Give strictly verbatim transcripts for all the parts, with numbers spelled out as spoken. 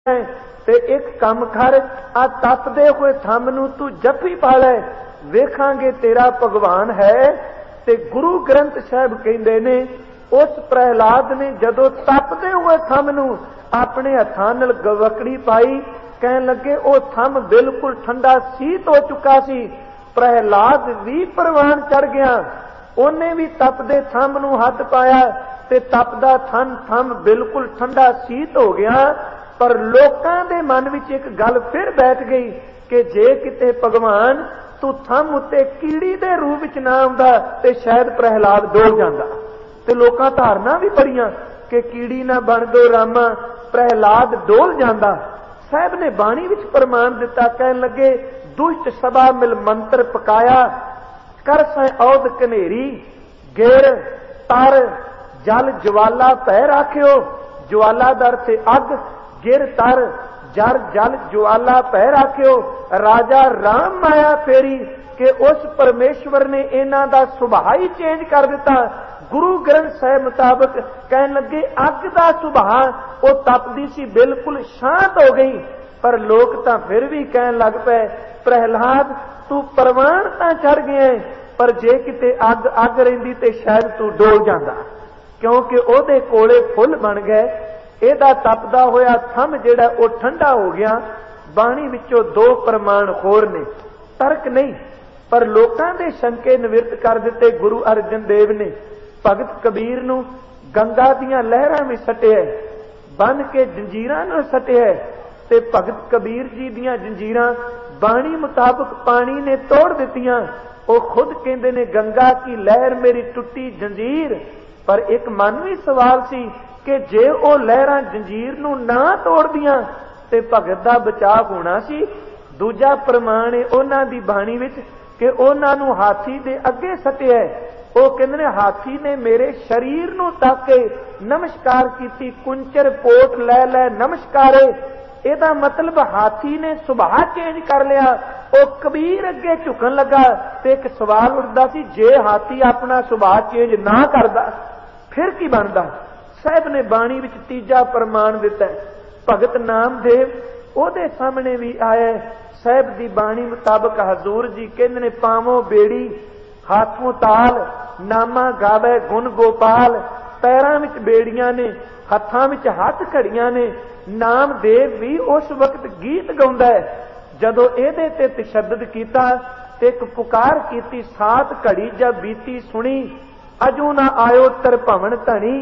ते एक कम कर, आ तपदे हुए थंब नूं तू जफी पा लै, वेखांगे तेरा भगवान है। ते गुरु ग्रंथ साहिब कहंदे ने उस प्रहलाद ने जदों तपदे हुए थंब नूं अपने हत्थां नाल गवकड़ी पाई, कहन लगे वो थंब बिल्कुल ठंडा शीत हो चुका सी। प्रहलाद भी परवान चढ़ गया, उन्हें भी तपदे थंब नूं हथ पाया ते तपदा थन थंब बिल्कुल ठंडा शीत हो गया। पर लोकां दे मन विच एक गल फिर बैठ गई कि जे किते भगवान तू थंब उत्ते कीड़ी दे रूप विच ना आउंदा ते शायद प्रहलाद डोल जांदा। ते लोकां धारना भी पड़ियां कि कीड़ी ना बन दो रामा, प्रहलाद डोल जांदा। साहब ने बाणी विच प्रमाण दिता, कहन लगे दुष्ट सभा मिल मंत्र पकाया, कर सै औद कनेरी, गिर तर जल ज्वाला पै राख्यो। ज्वाला दर से अग, गिर तर जर जल ज्वाला पै राख्यो। राजा राम माया फेरी कि उस परमेश्वर ने इन्हां दा सुभाव ही चेंज कर दिता। गुरु ग्रंथ साहिब मुताबक कहन लगे अग दा सुभाव वो तपदी सी बिल्कुल शांत हो गई। पर लोग तां फिर भी कहन लग पे प्रहलाद तू परवान तां चढ़ गया, पर जे किते अग अग रहिंदी ते शायद तू डोल जांदा, क्योंकि ओहदे कोले फुल बन गए। एदा तपदा होया थंब जिहड़ा वो ठंडा हो गया। बाणी विचों दो प्रमाण होर ने, तर्क नहीं, पर लोकां दे शंके निवृत्त कर दिते गुरु अर्जन देव ने। भगत कबीर नूं गंगा दीयां लहरां विच सटिया, बन के जंजीरां नाल सटिया, ते भगत कबीर जी दीयां जंजीरां बाणी मुताबक पानी ने तोड़ दित्तियां। वो खुद कहंदे ने गंगा की लहर मेरी टुटी जंजीर। पर एक मन भी सवाल सी कि जे वो लहरां जंजीर नूं ना तोड़दियां ते भगत दा बचाव होना सी। दूजा प्रमाण है उन्हां दी बाणी विच कि उन्हां नूं हाथी दे अगे सटिया। वो कहंदे ने हाथी ने मेरे शरीर नूं तक के नमस्कार कीती, कुंचर पोट लै लै नमस्कारे। एदा मतलब हाथी ने सुभाव चेंज कर लिया। वो कबीर अगे झुकन लगा ते एक सवाल उठदा सी, जे हाथी अपना सुभाव चेंज ना करदा फिर की बनदा। साहब ने बाणी विच तीजा प्रमाण दिता। भगत नामदेव ओदे सामने भी आया। साहब दी बाणी मुताबक हजूर जी कहंदे ने पावों बेड़ी हाथों ताल, नामा गावे गुण गोपाल। पैरां विच बेड़ियां ने, हत्थां विच हथ घड़ियां ने। नामदेव भी उस वक्त गीत गाउंदा है। जदों एदे ते तशद्दद कीता ते एक पुकार कीती, सात घड़ी जब बीती सुनी, अजू ना आयो तर भवन धनी।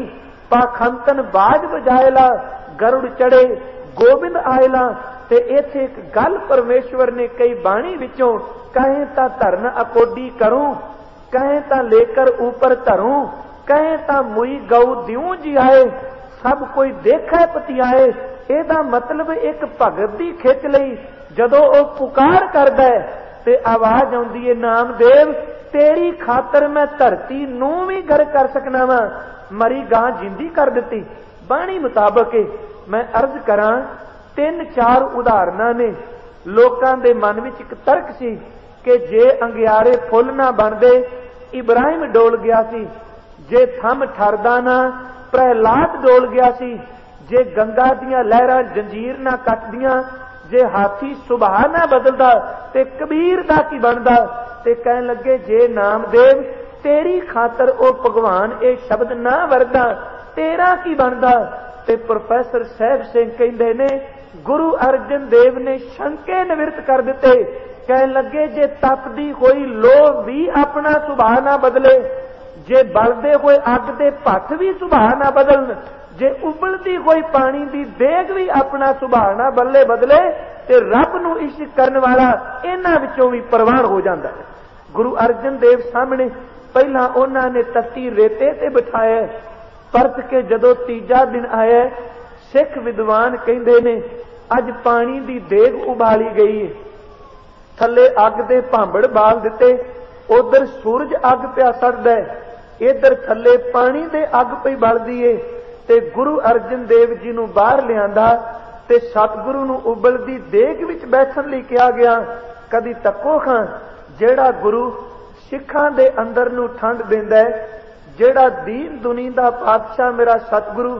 पाखंतन बाज बजायला, गरुड़ चढ़े गोबिंद आयला। ते इथे एक गल परमेश्वर ने कई बाणी विचों, कहे ता धरन अकोडी करूं, कहे ता लेकर ऊपर धरूं, कहे ता मुई गऊ दिऊं जी आए, सब कोई देखे पतियाए। एदा मतलब एक भगत दी खिच लई जदों वो पुकार करदा है ते आवाज आउंदी है, नामदेव तेरी खातर मैं धरती नूं भी गर कर सकना वा, मरी गां जिंदी कर दिती। बाणी मुताबक मैं अर्ज करां, तीन चार उदाहरणां ने। लोकां दे मन विच एक तर्क सी कि जे अंगियारे फुल ना बनदे इब्राहिम डोल गया सी, जे थंब ठरदा ना प्रहलाद डोल गया सी, जे गंगा दीयां लहरां जंजीर ना कटदियां, जे हाथी सुभाव ना बदलदा ते कबीर दा की बनदा। ते कहन लगे जे नामदेव तेरी खातर ओ भगवान ए शब्द ना वरदा, तेरा की बनदा। ते प्रोफैसर साहब सिंह कहंदे ने गुरु अर्जन देव ने शंके निवृत्त कर दिते। कहन लगे जे तपदी होई लोह भी अपना सुभाव ना बदले, जे बलदे होए अग दे भट्ट भी सुभाव ना बदलन, जे उबलती हुई पानी दी देग भी अपना सुभाव ना बदले बदले ते रब नूं इश्क करन वाला इन्हां विचों भी परवान हो जांदा है। गुरु अर्जन देव सामने पहला उन्हां ने तत्ती रेते ते बिठाया, परत के जदों तीजा दिन आया, सिख विद्वान कहंदे ने अज पानी दी देग उबाली गई है, थले अग दे भांबड़ बाल दिते, उधर सूरज अग पिया सड़दा है, इधर थले पानी दे अग पई बलदी है। ते गुरु अर्जन देव जी नूं बाहर लिआंदा ते सतगुरु नूं उबलदी देग विच बैठण लई कहा गया। कदी तक्को खां जेड़ा गुरु सिखां दे अंदर नूं ठंड दिंदा है, जेड़ा दीन दुनी दा पातशाह मेरा सतगुरु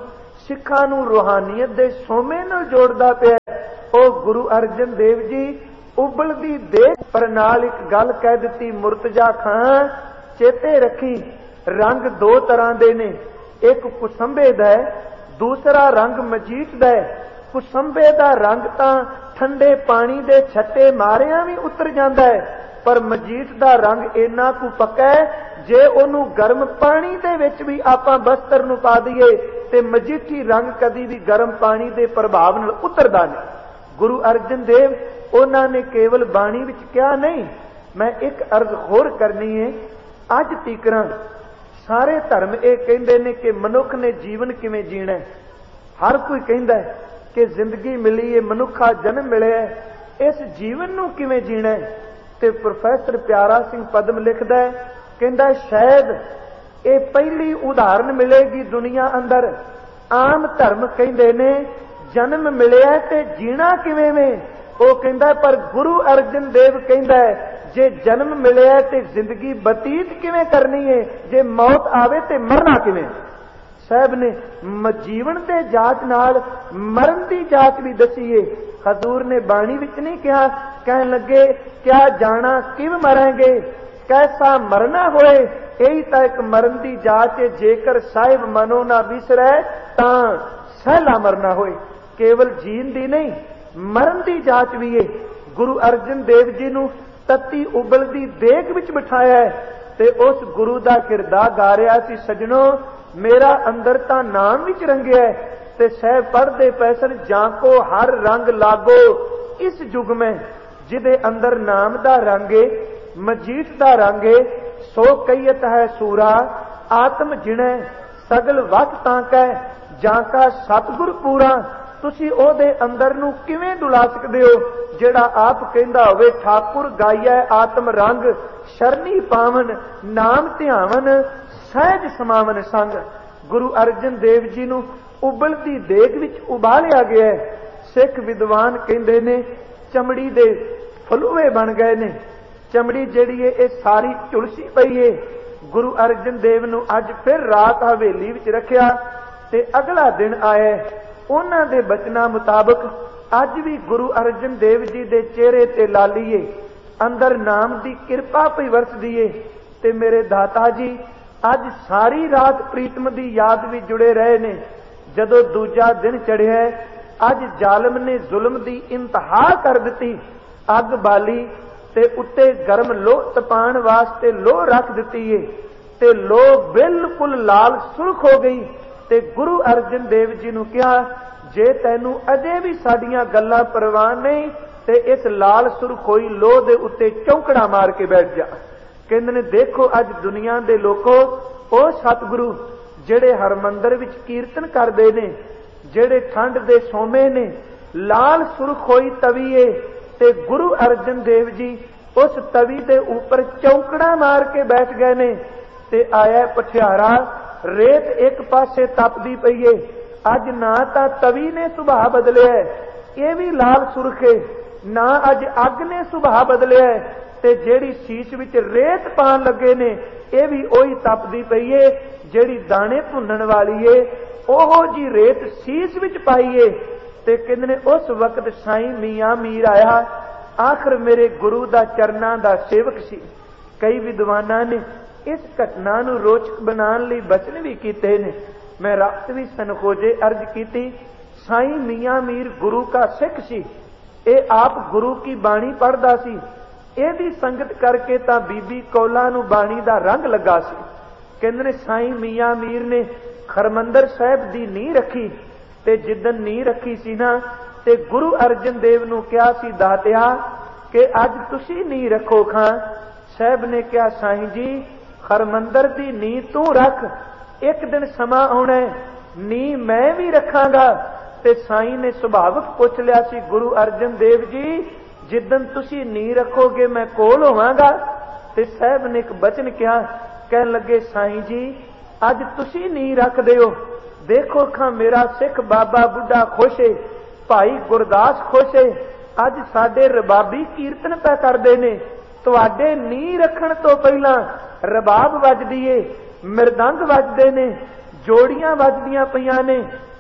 ਸਿੱਖਾਂ ਨੂੰ ਰੂਹਾਨੀਅਤ ਦੇ ਸੋਮੇ ਨਾਲ ਜੋੜਦਾ ਪਿਆ। ਉਹ ਗੁਰੂ ਅਰਜਨ ਦੇਵ ਜੀ ਉਬਲਦੀ ਦੇਖ ਪਰ ਨਾਲ ਇੱਕ ਗੱਲ ਕਹਿ ਦਿੱਤੀ, ਮੁਰਤਜ਼ਾ ਖਾਂ ਚੇਤੇ ਰੱਖੀ ਰੰਗ ਦੋ ਤਰ੍ਹਾਂ ਦੇ ਨੇ, ਇੱਕ ਕੁਸੰਬੇ ਦਾ ਦੂਸਰਾ ਰੰਗ ਮਜੀਠ ਦਾ। ਕੁਸੰਬੇ ਦਾ ਰੰਗ ਤਾਂ ਠੰਡੇ ਪਾਣੀ ਦੇ ਛੱਟੇ ਮਾਰਿਆਂ ਵੀ ਉਤਰ ਜਾਂਦਾ ਹੈ, ਪਰ ਮਜੀਠ ਦਾ ਰੰਗ ਇੰਨਾ ਕੁ ਪੱਕਾ ਹੈ ਜੇ ਉਹਨੂੰ ਗਰਮ ਪਾਣੀ ਦੇ ਵਿੱਚ ਵੀ ਆਪਾਂ ਬਸਤਰ ਨੂੰ ਪਾ ਦਈਏ ਤੇ ਮਜੀਠੀ ਰੰਗ ਕਦੀ ਵੀ ਗਰਮ ਪਾਣੀ ਦੇ ਪ੍ਰਭਾਵ ਨਾਲ ਉਤਰਦਾ ਨਹੀਂ। ਗੁਰੂ ਅਰਜਨ ਦੇਵ ਉਹਨਾਂ ਨੇ ਕੇਵਲ ਬਾਣੀ ਵਿੱਚ ਕਿਹਾ ਨਹੀਂ। ਮੈਂ ਇੱਕ ਅਰਜ਼ ਹੋਰ ਕਰਨੀ ਹੈ। ਅੱਜ ਤੀਕਰਾਂ ਸਾਰੇ ਧਰਮ ਇਹ ਕਹਿੰਦੇ ਨੇ ਕਿ ਮਨੁੱਖ ਨੇ ਜੀਵਨ ਕਿਵੇਂ ਜੀਣਾ ਹੈ। ਹਰ ਕੋਈ ਕਹਿੰਦਾ ਹੈ ਕਿ ਜ਼ਿੰਦਗੀ ਮਿਲੀ ਹੈ, ਮਨੁੱਖਾ ਜਨਮ ਮਿਲਿਆ, ਇਸ ਜੀਵਨ ਨੂੰ ਕਿਵੇਂ ਜੀਣਾ ਹੈ। ਤੇ ਪ੍ਰੋਫੈਸਰ ਪਿਆਰਾ ਸਿੰਘ ਪਦਮ ਲਿਖਦਾ ਹੈ, ਕਹਿੰਦਾ ਸ਼ਾਇਦ ਇਹ ਪਹਿਲੀ ਉਦਾਹਰਨ ਮਿਲੇਗੀ ਦੁਨੀਆ ਅੰਦਰ। ਆਮ ਧਰਮ ਕਹਿੰਦੇ ਨੇ ਜਨਮ ਮਿਲਿਆ ਤੇ ਜੀਣਾ ਕਿਵੇਂ ਵੇ। ਉਹ ਕਹਿੰਦਾ ਪਰ ਗੁਰੂ ਅਰਜਨ ਦੇਵ ਕਹਿੰਦਾ ਜੇ ਜਨਮ ਮਿਲਿਆ ਤੇ ਜ਼ਿੰਦਗੀ ਬਤੀਤ ਕਿਵੇਂ ਕਰਨੀ ਹੈ, ਜੇ ਮੌਤ ਆਵੇ ਤੇ ਮਰਨਾ ਕਿਵੇਂ। ਸਾਹਿਬ ਨੇ ਜੀਵਨ ਦੇ ਜਾਂਚ ਨਾਲ ਮਰਨ ਦੀ ਜਾਂਚ ਵੀ ਦਸੀ ਏ। ਹਜ਼ੂਰ ਨੇ ਬਾਣੀ ਵਿੱਚ ਨਹੀਂ ਕਿਹਾ, ਕਹਿਣ ਲੱਗੇ ਕਿਆ ਜਾਣਾ ਕਿਵ ਮਰਾਂਗੇ, ਕੈਸਾ ਮਰਨਾ ਹੋਏ, ਇਹੀ ਤਾਂ ਇੱਕ ਮਰਨ ਦੀ ਜਾਂਚ ਹੈ। ਜੇਕਰ ਸਾਹਿਬ ਮਨੋ ਨਾ ਵਿਸਰੈ ਤਾਂ ਸਹਿਲਾ ਮਰਨਾ ਹੋਏ। ਕੇਵਲ ਜੀਣ ਦੀ ਨਹੀਂ, ਮਰਨ ਦੀ ਜਾਂਚ ਵੀ ਹੈ। ਗੁਰੂ ਅਰਜਨ ਦੇਵ ਜੀ ਨੂੰ ਤਤੀ ਉਬਲਦੀ ਦੇਗ ਵਿੱਚ ਬਿਠਾਇਆ ਤੇ ਉਸ ਗੁਰੂ ਦਾ ਕਿਰਦਾਰ ਗਾ ਰਿਹਾ ਸੀ, ਸਜਣੋ ਮੇਰਾ ਅੰਦਰ ਤਾਂ ਨਾਮ ਵਿੱਚ ਰੰਗਿਆ। ਤੇ ਸਹਿਬ ਪੜ੍ਹਦੇ ਪੈ ਸਨ, ਜਾਂ ਕੋ ਹਰ ਰੰਗ ਲਾਗੋ ਇਸ ਯੁਗ ਮੈਂ, ਜਿਹਦੇ ਅੰਦਰ ਨਾਮ ਦਾ ਰੰਗ ਏ, ਮਜੀਠ ਦਾ ਰੰਗ ਏ, ਸੋ ਕਈਤ ਹੈ ਸੂਰਾ ਆਤਮ ਜਿਣੈ ਸਗਲ ਵਕ ਤਾਂ ਕਹਿ, ਜਾਂ ਕਾ ਸਤਿਗੁਰ ਪੂਰਾ। ਤੁਸੀਂ ਉਹਦੇ ਅੰਦਰ ਨੂੰ ਕਿਵੇਂ ਡੁਲਾ ਸਕਦੇ ਹੋ ਜਿਹੜਾ ਆਪ ਕਹਿੰਦਾ ਹੋਵੇ ਠਾਕੁਰ ਗਾਈਐ ਆਤਮ ਰੰਗ, ਸ਼ਰਨੀ ਪਾਵਨ ਨਾਮ ਧਿਆਵਨ ਸਹਿਜ ਸਮਾਵਨ ਸੰਗ। ਗੁਰੂ ਅਰਜਨ ਦੇਵ ਜੀ ਨੂੰ ਉਬਲਦੀ ਦੇਗ ਵਿੱਚ ਉਬਾਲਿਆ ਗਿਆ। ਸਿੱਖ ਵਿਦਵਾਨ ਕਹਿੰਦੇ ਨੇ ਚਮੜੀ ਦੇ ਫਲੂਏ ਬਣ ਗਏ ਨੇ। ਚਮੜੀ ਜਿਹੜੀ ਹੈ ਇਹ ਸਾਰੀ ਝੁਲਸੀ ਪਈ ਏ। ਗੁਰੂ ਅਰਜਨ ਦੇਵ ਨੂੰ ਅੱਜ ਫਿਰ ਰਾਤ ਹਵੇਲੀ ਵਿੱਚ ਰੱਖਿਆ ਤੇ ਅਗਲਾ ਦਿਨ ਆਇਆ। ਉਹਨਾਂ ਦੇ ਬਚਨਾਂ ਮੁਤਾਬਕ ਅੱਜ ਵੀ ਗੁਰੂ ਅਰਜਨ ਦੇਵ ਜੀ ਦੇ ਚਿਹਰੇ ਤੇ ਲਾਲੀ ਏ, ਅੰਦਰ ਨਾਮ ਦੀ ਕਿਰਪਾ ਪਈ ਵਰਸਦੀ ਏ। ਤੇ ਮੇਰੇ ਦਾਤਾ ਜੀ ਅੱਜ ਸਾਰੀ ਰਾਤ ਪ੍ਰੀਤਮ ਦੀ ਯਾਦ ਵੀ ਜੁੜੇ ਰਹੇ ਨੇ। ਜਦੋਂ ਦੂਜਾ ਦਿਨ ਚੜਿਆ, ਅੱਜ ਜ਼ਾਲਮ ਨੇ ਜ਼ੁਲਮ ਦੀ ਇੰਤਹਾ ਕਰ ਦਿੱਤੀ। ਅੱਗ ਬਾਲੀ ਤੇ ਉੱਤੇ ਗਰਮ ਲੋਹ ਤਪਾਉਣ ਵਾਸਤੇ ਲੋਹ ਰੱਖ ਦਿੱਤੀ ਏ ਤੇ ਲੋਹ ਬਿਲਕੁਲ ਲਾਲ ਸੁਰਖ ਹੋ ਗਈ। ਤੇ ਗੁਰੂ ਅਰਜਨ ਦੇਵ ਜੀ ਨੂੰ ਕਿਹਾ, ਜੇ ਤੈਨੂੰ ਅਜੇ ਵੀ ਸਾਡੀਆਂ ਗੱਲਾਂ ਪਰਵਾਹ ਨਹੀਂ ਤੇ ਇਸ ਲਾਲ ਸੁਰਖ ਹੋਈ ਲੋਹ ਦੇ ਉੱਤੇ ਚੌਂਕੜਾ ਮਾਰ ਕੇ ਬੈਠ ਜਾ। ਕਹਿੰਦੇ ਨੇ ਦੇਖੋ ਅੱਜ ਦੁਨੀਆ ਦੇ ਲੋਕੋ, ਉਹ ਸਤਿਗੁਰੂ ਜਿਹੜੇ ਹਰਮੰਦਰ ਵਿੱਚ ਕੀਰਤਨ ਕਰਦੇ ਨੇ, ਜਿਹੜੇ ਠੰਡ ਦੇ ਸੋਮੇ ਨੇ, ਲਾਲ ਸੁਰਖ ਹੋਈ ਤਵੀ ਏ ਤੇ ਗੁਰੂ ਅਰਜਨ ਦੇਵ ਜੀ ਉਸ ਤਵੀ ਦੇ ਉੱਪਰ ਚੌਂਕੜਾ ਮਾਰ ਕੇ ਬੈਠ ਗਏ ਨੇ। ਤੇ ਆਇਆ ਪਠਿਆਰਾ, ਰੇਤ ਇੱਕ ਪਾਸੇ ਤਪਦੀ ਪਈ ਏ। ਅੱਜ ਨਾ ਤਾਂ ਤਵੀ ਨੇ ਸੁਭਾਅ ਬਦਲਿਆ, ਇਹ ਵੀ ਲਾਲ ਸੁਰਖ ਏ, ਨਾ ਅੱਜ ਅੱਗ ਨੇ ਸੁਭਾਅ ਬਦਲਿਆ ਤੇ ਜਿਹੜੀ ਸੀਸ ਵਿੱਚ ਰੇਤ ਪਾਣ ਲੱਗੇ ਨੇ ਇਹ ਵੀ ਉਹੀ ਤਪਦੀ ਪਈ ਏ ਜਿਹੜੀ ਦਾਣੇ ਭੁੰਨਣ ਵਾਲੀ ਏ। ਉਹੋ ਜੀ ਰੇਤ ਸੀਸ ਵਿੱਚ ਪਾਈ ਏ। ਤੇ ਕਹਿੰਦੇ ਨੇ ਉਸ ਵਕਤ ਸਾਈਂ ਮੀਆਂ ਮੀਰ ਆਇਆ, ਆਖਰ ਮੇਰੇ ਗੁਰੂ ਦਾ ਚਰਨਾਂ ਦਾ ਸੇਵਕ ਸੀ। ਕਈ ਵਿਦਵਾਨਾਂ ਨੇ ਇਸ ਘਟਨਾ ਨੂੰ ਰੋਚਕ ਬਣਾਉਣ ਲਈ ਬਚਨ ਵੀ ਕੀਤੇ ਨੇ। ਮੈਂ ਰਾਤ ਵੀ ਸਨਖੋਜੇ ਅਰਜ ਕੀਤੀ, ਸਾਈਂ ਮੀਆਂ ਮੀਰ ਗੁਰੂ ਦਾ ਸਿੱਖ ਸੀ। ਇਹ ਆਪ ਗੁਰੂ ਕੀ ਬਾਣੀ ਪੜ੍ਹਦਾ ਸੀ। ਇਹਦੀ ਸੰਗਤ ਕਰਕੇ ਤਾਂ ਬੀਬੀ ਕੌਲਾ ਨੂੰ ਬਾਣੀ ਦਾ ਰੰਗ ਲੱਗਾ ਸੀ। ਕਹਿੰਦੇ ਨੇ ਸਾਈਂ ਮੀਆਂ ਮੀਰ ਨੇ ਹਰਮੰਦਰ ਸਾਹਿਬ ਦੀ ਨੀਂਹ ਰੱਖੀ ਤੇ ਜਿੱਦਣ ਨੀਂਹ ਰੱਖੀ ਸੀ ਨਾ ਤੇ ਗੁਰੂ ਅਰਜਨ ਦੇਵ ਨੂੰ ਕਿਹਾ ਸੀ, ਦਾਤਿਆ ਕਿ ਅੱਜ ਤੁਸੀਂ ਨੀਂਹ ਰੱਖੋ ਖਾਂ। ਸਾਹਿਬ ਨੇ ਕਿਹਾ, ਸਾਈਂ ਜੀ ਹਰਮੰਦਰ ਦੀ ਨੀਂਹ ਤੂੰ ਰੱਖ, ਇੱਕ ਦਿਨ ਸਮਾਂ ਆਉਣਾ ਨੀਂਹ ਮੈਂ ਵੀ ਰੱਖਾਂਗਾ। ਤੇ ਸਾਈਂ ਨੇ ਸੁਭਾਵਕ ਪੁੱਛ ਲਿਆ ਸੀ, ਗੁਰੂ ਅਰਜਨ ਦੇਵ ਜੀ ਜਿੱਦਣ ਤੁਸੀਂ ਨੀਂਹ ਰੱਖੋਗੇ ਮੈਂ ਕੋਲ ਹੋਵਾਂਗਾ। ਤੇ ਸਾਹਿਬ ਨੇ ਇੱਕ ਬਚਨ ਕਿਹਾ, ਕਹਿਣ ਲੱਗੇ, ਸਾਈਂ ਜੀ ਅੱਜ ਤੁਸੀਂ ਨੀਂਹ ਰੱਖਦੇ ਹੋ, ਦੇਖੋ ਖਾਂ ਮੇਰਾ ਸਿੱਖ ਬਾਬਾ ਬੁੱਢਾ ਖੁਸ਼ ਏ, ਭਾਈ ਗੁਰਦਾਸ ਖੁਸ਼ ਏ, ਅੱਜ ਸਾਡੇ ਰਬਾਬੀ ਕੀਰਤਨ ਪੈ ਕਰਦੇ ਨੇ। ਤੁਹਾਡੇ ਨੀਂਹ ਰੱਖਣ ਤੋਂ ਪਹਿਲਾਂ ਰਬਾਬ ਵੱਜਦੀ ਏ, ਮਿਰਦੰਗ ਵੱਜਦੇ ਨੇ, ਜੋੜੀਆਂ ਵੱਜਦੀਆਂ ਪਈਆਂ ਨੇ,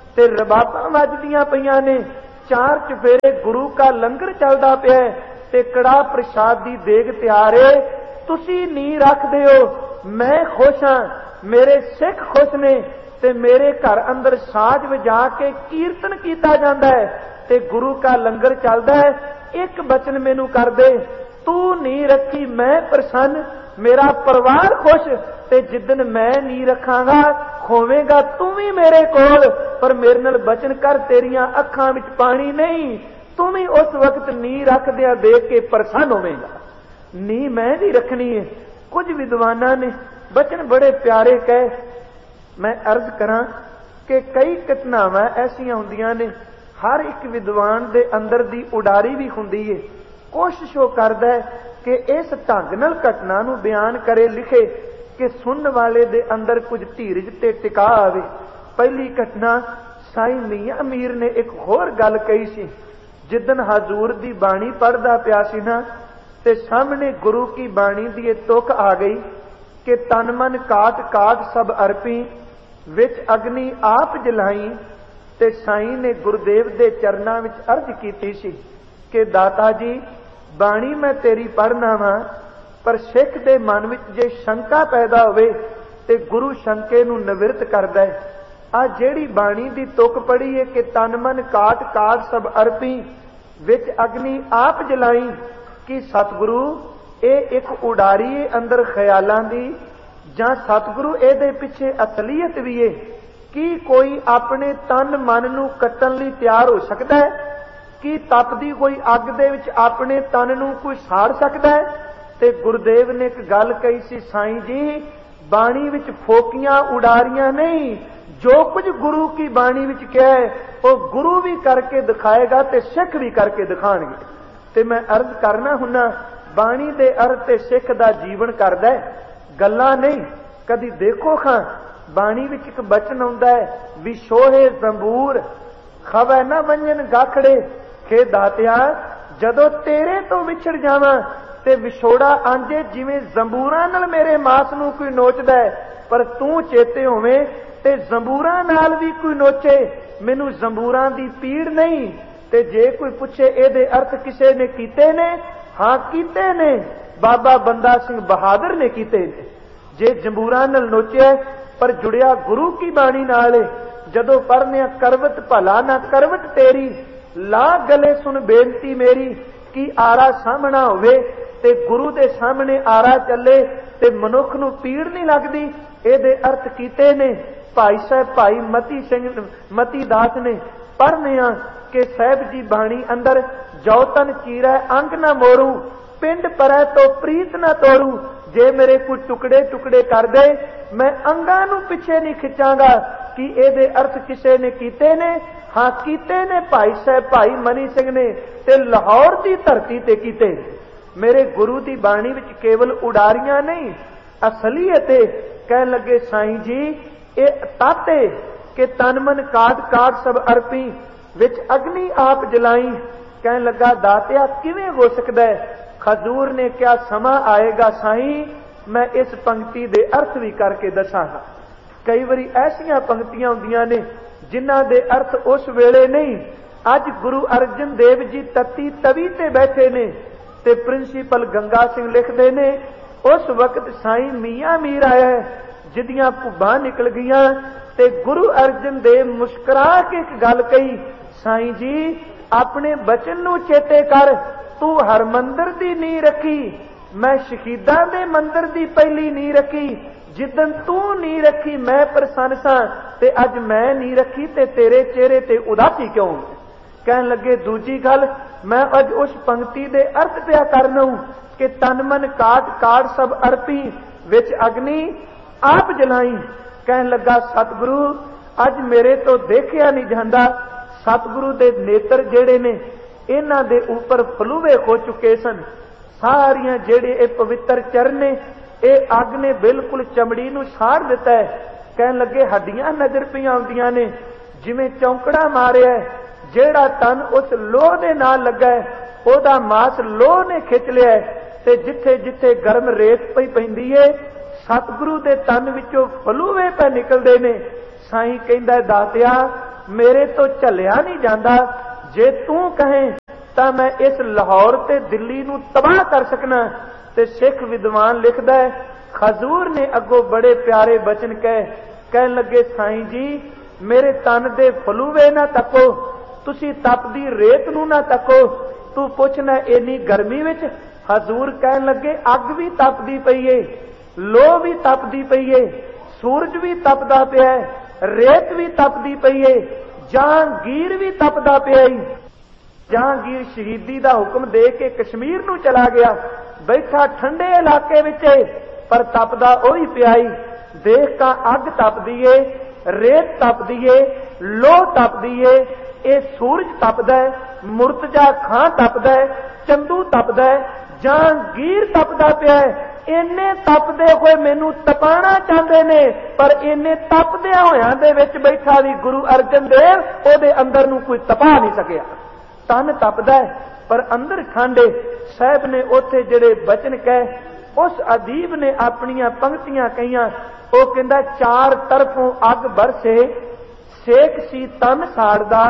ते रबातां वजदियां पईयां ने, चार चफेरे गुरु का लंगर चलदा पिया है ते कड़ा प्रसाद दी देग तैयार है। तुसी नी रखदे हो, मैं खुश हां, मेरे सिख खुश ने ते मेरे घर अंदर साज वजा के कीर्तन कीता जांदा है ते गुरु का लंगर चलदा है। एक बचन मैनू कर दे, तू नी रखी मैं प्रसन्न, मेरा परिवार खुश, ते जिदन मैं नी रखांगा खोवेगा तू भी मेरे कोल, पर मेरे नाल बचन कर तेरियां अखां विच पानी नहीं, तू भी उस वक्त नी रखदिया देख के प्रसन्न होवेगा। नी मैं भी रखनी है। कुछ विद्वाना ने बचन बड़े प्यारे कहे। मैं अर्ज करा कि कई घटनावां ऐसियां हुंदियां ने, हर एक विद्वान दे अंदर दी उडारी भी हुंदी है। कोशिश वो करदा है कि इस ढंग नाल घटना नूं बयान करे, लिखे कि सुनने वाले दे अंदर कुछ धीरज ते टिका आवे। पहली घटना साईं मियां मीर ने एक होर गल कही सी। जिदन हजूर दी बाणी पढ़दा पिया सी ना, ते सामने गुरु की बाणी दी ये तुक आ गई कि तन मन काट काट सब अर्पी, विच अग्नि आप जलाई। ते साईं ने गुरुदेव दे चरनां विच अर्ज कीती सी कि दाता जी बाणी मैं तेरी पढ़ना वा, पर सिख दे मन विच जे शंका पैदा होवे ते गुरु शंके नूं निवृत्त करदा है। आ जेड़ी बाणी दी तुक पढ़ी है कि तन मन काट काट सब अर्पी, विच अग्नि आप जलाई, कि सतगुरु ए एक उडारी है अंदर ख्यालां दी, जां सतगुरु इहदे पिछे असलीयत भी है कि कोई अपने तन मन नूं कट्टण लई तैयार हो सकदा है, कि तपदी कोई अग दे विच अपने तन नूं कोई साड़ सकदा है। ते गुरुदेव ने एक गल कही सी, साईं जी बाणी विच फोकियां उडारियां नहीं, जो कुछ गुरु की बाणी विच कहा है वो गुरु भी करके दिखाएगा ते सिख भी करके दिखाणगे। ते मैं अर्ज करना हुन्ना, बाणी दे अर्थ ते सिख दा जीवन करदा है, गल्लां नहीं। कदी देखो खां बाणी विच एक बचन आउंदा है, विशोहे जंबूर खवै न वंजन गाखड़े, के दातिया जदों तेरे तो विछड़ जावां ते विछोड़ा आंजे जिवें जंबूरां नाल मेरे मास नूं कोई नोचदा है, पर तू चेते होवें ते जंबूरां नाल भी कोई नोचे, मैनू जंबूरां दी पीड़ नहीं। ते जे कोई पुछे इहदे अर्थ किसे ने कीते ने, हां कीते ने, बाबा बंदा सिंह बहादुर ने कीते ने। जे जंबूरां नाल नोचिया पर जुड़िया गुरु की बाणी नाल है, जदों पढ़ने करवट भला ना करवट तेरी, ला गले सुन बेनती मेरी, कि आरा सामना होवे ते गुरु दे सामने आरा चले ते मनुख नूं पीड़ नहीं लगदी। इहदे अर्थ कीते ने भाई साहब भाई मती सिंह मती दास ने। पढ़ने आ कि साहब जी बाणी अंदर जौतन चीरै अंग ना मोरू, पिंड परै तो प्रीत ना तोड़ू, जे मेरे कोई टुकड़े टुकड़े कर दे मैं अंगां नूं पिछे नहीं खिंचांगा। कि इहदे अर्थ किसे ने कीते ने, हां कीते ने भाई साहब भाई मनी सिंह ने, ते लाहौर दी धरती ते कीते। मेरे गुरु दी बाणी विच केवल उडारियां नहीं, असलीयत है। कह लगे साईं जी ए ताते कि तन मन काट काट सब अर्पी, विच अग्नि आप जलाई। कह लगा दातिया किवें हो सकदा है। खजूर ने क्या समा आएगा साईं, मैं इस पंक्ति दे अर्थ भी करके दसांगा। कई बारी ऐसियां पंक्तियां हुंदियां ने जिन्हां दे अर्थ उस वेले नहीं। अज गुरु अर्जन देव जी तत्ती तवी ते बैठे ने ते प्रिंसीपल गंगा सिंह लिखदे ने, उस वक्त साईं मियां मीर आया है, जिदियां भुब्बां निकल गईयां ते गुरु अर्जन देव मुस्कुरा के एक गल कही, साईं जी अपने बचन नूं चेते कर, तू हरमंदर दी नींह रखी, मैं शहीदां दे मंदिर दी पहली नींह रखी। जिदन तू नींह रखी मैं प्रसन्न सां ते अज मैं नींह रखी ते तेरे चेहरे ते उदासी क्यों। कहन लगे दूजी गल, मैं अज उस पंक्ति दे अर्थ पिया करना कि तन मन काट काट सब अर्पी, विच अग्नि आप जलाई। कहन लगा सतगुरु अज मेरे तो देखिया नहीं जांदा, सतगुरु दे नेत्र जेड़े ने इन्हां दे ऊपर फलूवे हो चुके सन। सारियां जेड़े ए पवित्र चरने ए अग ने बिल्कुल चमड़ी नूं साड़ दिता है। कहन लगे हड्डियां नजर पियां आउंदियां ने, जिवें चौंकड़ा मारिया है। जेड़ा तन उस लोह दे नाल लगा है, ओदा मास लोह ने खिच लिया है ते जिथे जिथे गर्म रेत पई पैंदी है, सतगुरु दे तन विचों फलूवे पे निकलदे ने। साईं कहंदा दातिया मेरे तो झलिया नहीं जाता। जे तू कहे तो मैं इस लाहौर ते दिल्ली नू तबाह कर सकना। ते सिख विद्वान लिखदा है, हजूर ने अगों बड़े प्यारे बचन कहे, कह लगे साईं जी मेरे तन दे फलूवे ना तको, तुसी तपदी रेत नू ना तको, तू पुछना इन्नी गर्मी विच। हजूर कह लगे अग भी तपदी पई है, लो भी तपदी पई है, सूरज भी तपदा पिया है, रेत भी तपदी पई है, जहांगीर भी तपदा पिया है। जहांगीर शहीदी का हुक्म दे के कश्मीर नू चला गया, बैठा ठंडे इलाके विच पर तपदा ओही पियाई। देख का अग तपदी है, रेत तपदी है, लो तपदी है, ये सूरज तपदा है, मुर्तजा खां तपदा है, चंदू तपदा है, जहांगीर तपदा पिया है। इन्ने तपदे हुए मैनू तपाना चाहते ने, पर इन्ने तपदिया होयां दे विच बैठा भी गुरु अर्जन देव ओदे अंदर नू कोई तपा नहीं सकिया। तन तपदा है पर अंदर ठंडे। साहब ने उथे जिहड़े बचन कहे, उस अदीब ने अपनियां पंक्तियां कहियां। वो कहंदा चार तरफों अग बरसे, सेक सी तन साड़दा,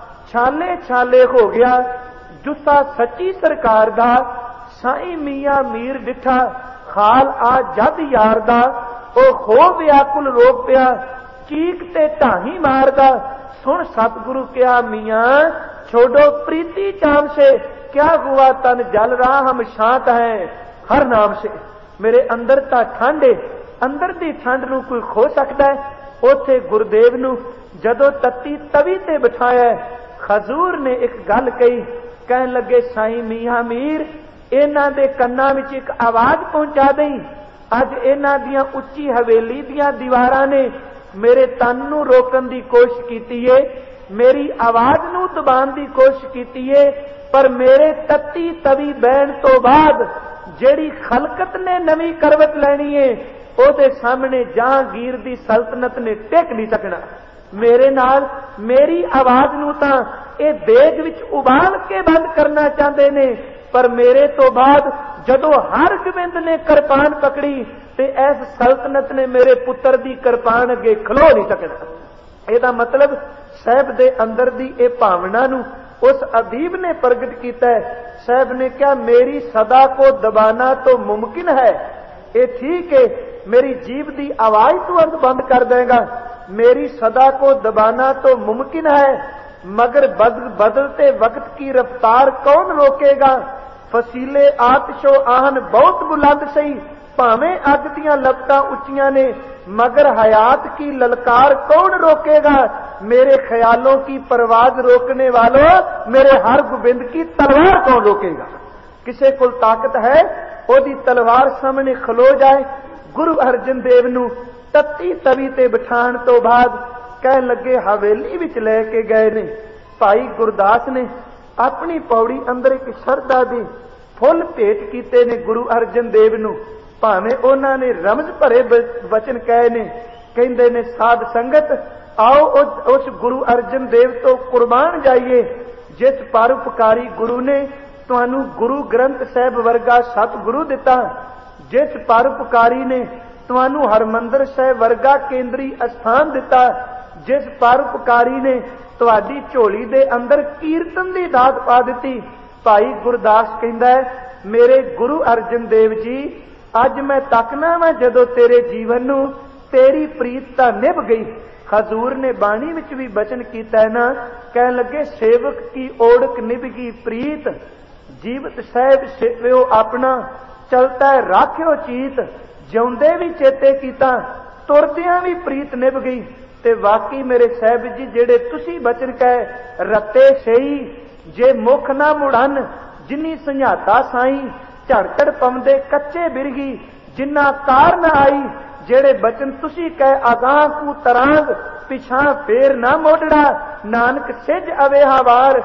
छाले छाले हो गया जुस्सा सच्ची सरकार दा, साईं मियां मीर डिठा खाल आ जद यार दा, ओ हो व्याकुल रोक पिया चीक ते ढाही मारदा। सुन सतगुरु क्या मियां छोड़ो प्रीति चाम से, क्या हुआ तन जल रहा हम शांत हैं हर नाम से। मेरे अंदर ता ठंड है, अंदर दी ठंड नू कोई खो सकता है। उथे गुरुदेव नू जदों तत्ती तवी ते बिठाया, हजूर ने एक गल कही, कहन लगे साईं मियां मीर इन्हां दे कन्नां विच एक आवाज पहुंचा दई। अज इन्हां दियां उच्ची हवेली दियां दीवारां ने मेरे तन नू रोकन दी कोशिश कीती है, मेरी आवाज नू दबाण दी कोशिश कीती है, पर मेरे तत्ती तवी बहन तो बाद जेड़ी खलकत ने नवी करवट लैनी है, ओदे सामने जहांगीर दी सल्तनत ने टिक नहीं सकना। मेरे नाल मेरी आवाज नू तां ए देग विच उबाल के बंद करना चाहते ने, पर मेरे तो बाद जदों हर गोबिंद ने किरपान पकड़ी ते इस सल्तनत ने मेरे पुत्र दी किरपान अगे खलो नहीं सकना। एदा मतलब साहब दे अंदर दी ए भावना नू उस अदीब ने प्रगट किया है। साहब ने क्या मेरी सदा को दबाना तो मुमकिन है, ये ठीक है मेरी जीभ दी आवाज तुरंत बंद कर देगा, मेरी सदा को दबाना तो मुमकिन है, मगर बदल बदलते वक्त की रफ्तार कौन रोकेगा। फसीले आतिशो आहन बहुत बुलंद सही, भावें अग दियां लपटां उच्चियां ने, मगर हयात की ललकार कौन रोकेगा। मेरे ख्यालों की परवाज रोकने वालों, मेरे हर गोबिंद की तलवार कौन रोकेगा। किसे को ताकत है ओदी तलवार सामने खलो जाए। गुरु अर्जन देव नू तत्ती तवी ते बिठाण तो बाद कह लगे हवेली विच लैके गए ने। भाई गुरदास ने अपनी पौड़ी अंदर एक शरदा दे फुल भेट कीते ने गुरु अर्जन देव नू, भावें उन्हां ने रमज भरे वचन कहे ने। कहंदे ने साध संगत आओ उस गुरु अर्जन देव तो कुर्बान जाइए जिस परोपकारी गुरु ने तुहानू गुरु ग्रंथ साहिब वर्गा सतगुरु दिता, जिस परोपकारी ने तुहानू हरमंदर साहिब वर्गा केंद्री स्थान दिता, जिस परोपकारी ने तुहाडी झोली दे अंदर कीर्तन दी दात पा दी। भाई गुरदास कहंदा है मेरे गुरु अर्जन देव जी अज मैं तकना वा जदों तेरे जीवन नू तेरी प्रीत तां निभ गई। हजूर ने बाणी विच भी बचन कीता है ना, कह लगे सेवक की ओढ़क निभगी प्रीत, जीवत साहिब सेव्यो अपना चलता है राख्यो चीत, जिउंदे भी चेते कीता तुरदियां भी प्रीत निभ गई। ते वाकई मेरे साहिब जी जेड़े तुसी बचन कहे रते सही, जे मुख ना मुड़न जिन्नी संझाता साई, झड़कड़ पवंदे कच्चे बिरगी जिन्ना कार न आई। जेड़े बचन तुसी कहे आगाह को तरांग पिछा फेर ना मोड़ड़ा, नानक सिज अवे हवार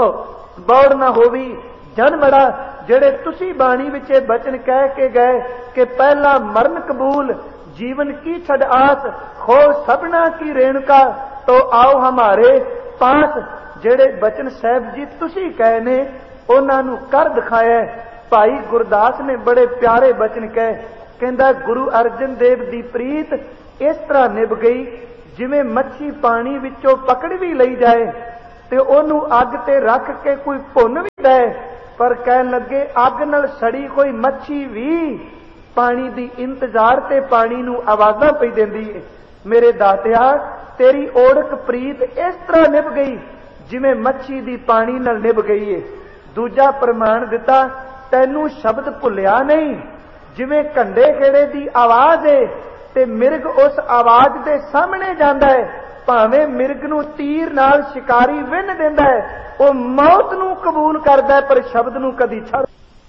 बौड़ ना होवी जन बड़ा। जेड़े तुसी बाणी विचे बचन कह के गए कि पहला मरण कबूल जीवन की छड़ आस, खो सबना की रेणुका तो आओ हमारे पास। जेड़े बचन साहब जी तुसी कहे ने उन्हां नू कर दिखाया। भाई गुरदास ने बड़े प्यारे बचन कहे, कहंदा गुरु अर्जन देव दी प्रीत इस तरह निभ गई जिवें मच्छी पानी विचों पकड़ भी लई जाए ते ओनू अग ते रख के कोई भुन भी दे, पर कहन लगे अग नाल सड़ी कोई मच्छी भी पानी दी इंतजार ते पानी नू आवाज़ां पई देंदी है। मेरे दातिया तेरी ओढ़क प्रीत इस तरह निभ गई जिवें मच्छी दी पानी नाल निभ गई है। दूजा प्रमाण दिता, तैनू शब्द भुलिया नहीं, जिवें कंडे खेड़े दी आवाज़ है ते मिर्ग उस आवाज़ दे सामने जांदा है, भावें मिर्ग नू तीर नाल शिकारी विन देंदा है, वो मौत नू कबूल करदा है पर शब्द नू कदी छड़।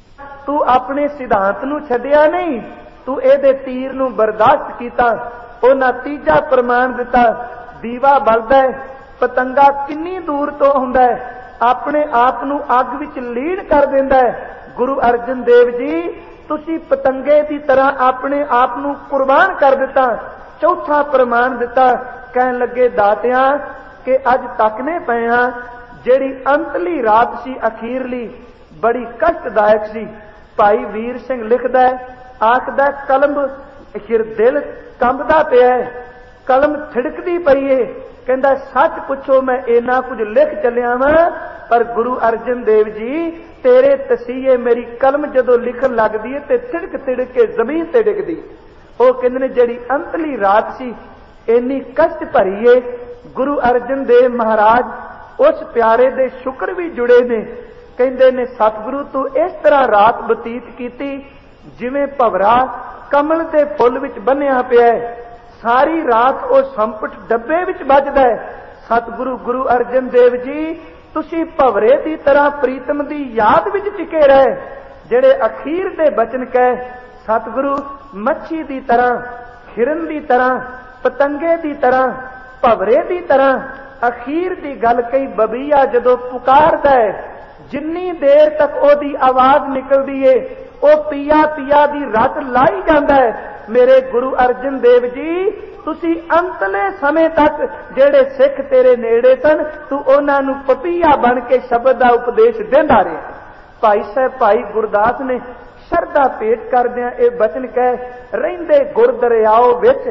तू अपने सिद्धांत नू छड्डिया नहीं, तू एदे तीर नू बर्दाश्त कीता। उन्हां तीजा प्रमाण दिता, दीवा बलदा है, पतंगा किन्नी दूर तो हुंदा है, अपने आप नू अग विच लीन कर देंदा है। गुरु अर्जन देव जी तुसी पतंगे की तरह अपने आप नू कुर्बान कर दिता। चौथा प्रमाण दिता, कहन लगे दातिया कि अज तकने पे हां, जिहड़ी अंतली रात सी अखीरली बड़ी कष्टदायक सी। भाई वीर सिंह लिखदा है, आखदा कलम हिर दिल कंबदा पिया है, कलम थिड़कदी पई है, कहंदा सच पुछो मैं इन्ना कुछ लिख चलिया वां, पर गुरु अर्जन देव जी तेरे तसीहे मेरी कलम जदों लिखन लगदी है ते तिड़क तिड़क के जमीन ते डिगदी। वो कहंदे ने जिहड़ी अंतली रात सी इन्नी कष्ट भरी है। गुरु अर्जन देव महाराज उस प्यारे दे शुक्र भी जुड़े ने, कहंदे ने सतगुरु तू इस तरह रात बतीत कीती जिवें भवरा कमल दे फुੱਲ विच बन्निया पिया है, सारी रात वो संपट डब्बे विच बजदा है। सतगुरु गुरु अर्जन देव जी तुसी भवरे की तरह प्रीतम की याद विच टिके रहे, जेड़े अखीर दे बचन कह सतगुरु मच्छी की तरह, हिरन की तरह, पतंगे की तरह, भवरे की तरह अखीर की गल कही बबीया जदों पुकारदा है, जिन्नी देर तक ओदी आवाज निकलदी है वो पिया पिया दी रट लाई जांदा है। मेरे गुरु अर्जन देव जी तुसी अंतले समय तक जेड़े सिख तेरे नेड़े सन तू उन्हां नू पपीया बन के शब्द दा उपदेश देंदा रहा। भाई साहब भाई गुरदास ने शरदा पेट करदियां ए बचन कह, रहिंदे गुर दरियाओ विच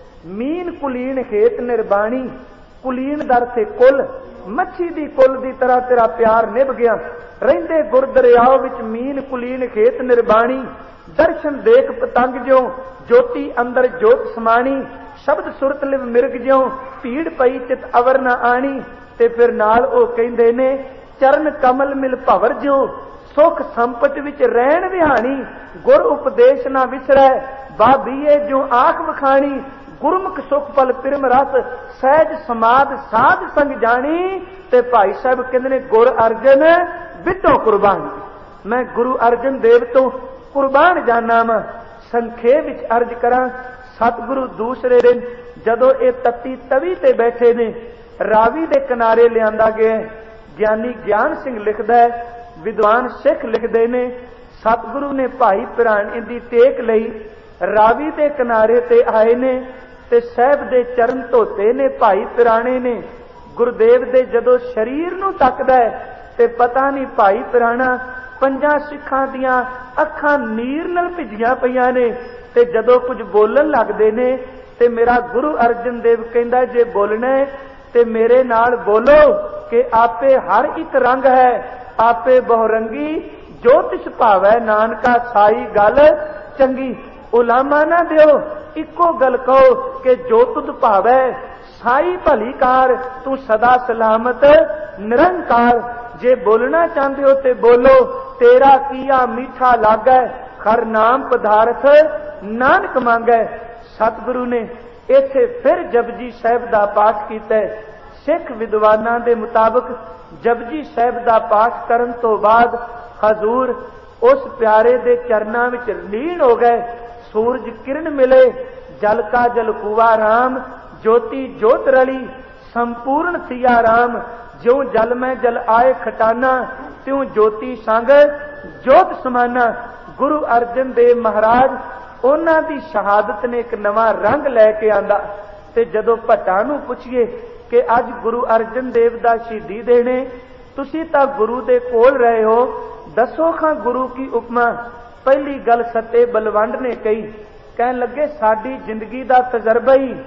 मीन कुलीन खेत निर्बाणी, कुलीन दर से कुल मच्छी दी कुल दी तरह तेरा प्यार निभ गया। रहिंदे गुर दरियाओ विच मीन कुलीन खेत निर्बाणी, दर्शन देख पतंग ज्यों ज्योति अंदर जोत समाणी, शब्द सुरत लिव मिर्ग ज्यों भीड़ पई चित अवर न आणी। ते फिर नाल ओ कहंदे ने चरण कमल मिल भवर ज्यों सुख संपट विच रहन विहाणी, गुर उपदेश ना विसरै बाबीए ज्यों आख वखाणी, गुरमुख सुख पल पिरम रस सहज समाद साध संग जानी। ते भाई साहब कहंदे ने गुर अर्जन विटो कुर्बान, मैं गुरु अर्जन देव तो कुर्बान जाना वा। संखेप विच अर्ज करा, सतगुरु दूसरे दिन जदों ये तत्ती तवी ते बैठे ने रावी दे किनारे लियांदा गया। ज्ञानी ज्ञान सिंह लिखदा है, विद्वान सिख लिखदे ने सतगुरु ने भाई पिराने दी टेक लई रावी दे किनारे ते आए ने ते साहब दे चरण धोते ने भाई पिराने ने। गुरुदेव दे जदों शरीर नूं तकदा है ते पता नहीं भाई पिराना पंजां सिखां दियां अखां नीर नाल भिजियां पईयां ने ते जदों कुछ बोलन लगदे ने ते मेरा गुरु अर्जन देव कहंदा जे बोलना है ते मेरे नाल बोलो कि आपे हर एक रंग है, आपे बहुरंगी जो तिस भावै नानका साई गल चंगी। उलामा ना दियो इको गल कहो कि जो तुद भावै साई भली कार, तू सदा सलामत निरंकार। जे बोलना चाहते हो ते बोलो, तेरा किया मीठा लागै, खर नाम पदार्थ नानक मांगै। सतगुरु ने इत्थे फिर जपजी साहिब दा पाठ कीता। सिख विद्वानां दे मुताबिक जपजी साहिब दा पाठ करन तो बाद हजूर उस प्यारे दे चरनां विच लीन हो गए। सूरज किरण मिले, जल का जल कुआ राम, ज्योति ज्योत रली संपूर्ण सिया राम। ज्यों जल में जल आए खटाना, त्यों ज्योति संग ज्योत समाना। गुरु अर्जन देव महाराज उन्हां दी शहादत ने एक नवा रंग लैके आंदा। ते जदों भट्टां नूं पुछिए कि अज गुरु अर्जन देव दा शहीदी देने, तुसीं तां गुरु दे कोल रहे हो, दसो खां गुरु की उपमा। पहली गल सत्ते बलवंड ने कही, कहन लगे साडी जिंदगी दा तजर्बा ही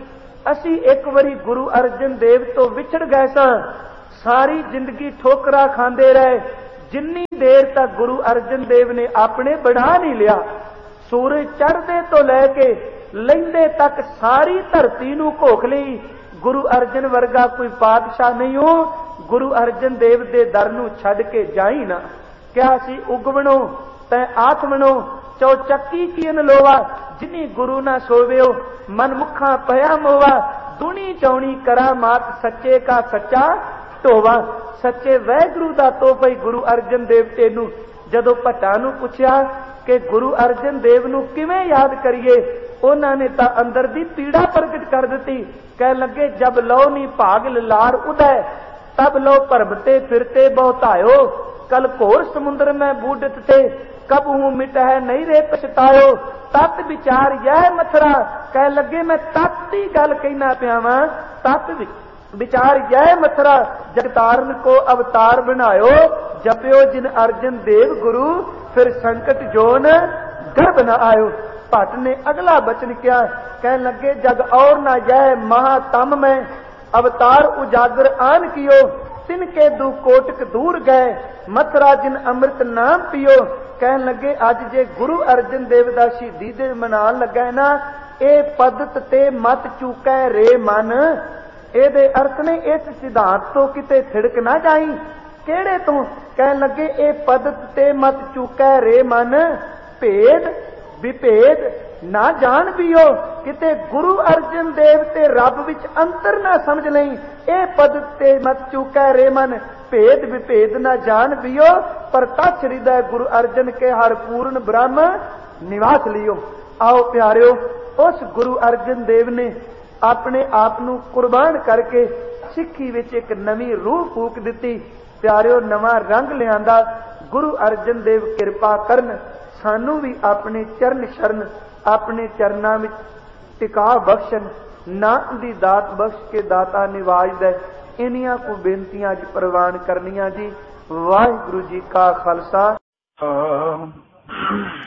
असी एक बारी गुरु अर्जन देव तो विछड़ गए सां, सारी जिंदगी ठोकरा खांदे रहे। जिन्नी देर तक गुरु अर्जन देव ने अपने बना नहीं लिया, सूरज चढ़दे तो लैके लैंदे तक सारी धरती नूं घोख लई। गुरु अर्जन वर्गा कोई पातशाह नहीं हो, गुरु अर्जन देव दे दर नूं छड्ड के जाई ना। क्या सी उगवणो तै आत्मनो चौचक्की कीन लोवा, जिनी गुरु ना सोवियो मन मुखा पया मोवा। दुनी चौनी करा मात सच्चे का सच्चा ढोवा। सच्चे वैगुरु दा तो भाई गुरु अर्जन देव तेनू जदों भट्टा नूं पुछया कि गुरु अर्जन देव नूं किवें याद करिए, उन्होंने तां अंदर दी पीड़ा प्रगट कर दी। कह लगे जब लो नी भाग लार उदय, तब लो भरमते फिरते बहुतायो। कल घोर समुद्र में बूढ़त थे, कब हूं मिट है नहीं रे पछतायो। तत् विचार यह मथुरा, कह लगे मैं तत् की गल कहना पिया वां। तत् विचार यह मथुरा, जगतारण को अवतार बनायो। जपियो जिन अर्जन देव गुरु, फिर संकट जोन गर्भ न आयो। भट्ट ने अगला बचन किया, कह लगे जग और न यह महातम में अवतार उजागर आन कियो। तिनके दू कोटक दूर गए, मथुरा जिन अमृत नाम पियो। कह लगे अज जे गुरु अर्जन देव दा शहीदी दे मनान लगा ना, ए पदत ते मत चूकै रे मन। एदे अर्थ ने इस सिद्धांत तो किते थिड़क ना जाई। केड़े तो? कह लगे ए पदत ते मत चूकै रे मन, भेद विभेद ना जान पियो। किते गुरु अर्जन देव ते रब विच अंतर ना समझ लई। ए पदत ते मत चूकै रे मन, भेद विभेद ना जान पियो। पर तछ हृदय गुरु अर्जन के हर पूर्ण ब्रह्म निवास लियो। आओ प्यारियो, उस गुरु अर्जन देव ने अपने आप नूं कुर्बान करके सिੱਖੀ विच एक नवी रूह फूक दी। प्यारियो, नवा रंग लियांदा। गुरु अर्जन देव किरपा करन, सानू भी अपने चरण शरण, अपने चरनां विच टिका बख्शन, नाम दी दात बख्श के दाता निवाज दे। इन्हियां को बेनतियां अज प्रवान करनियां जी। वाहिगुरू जी का खालसा।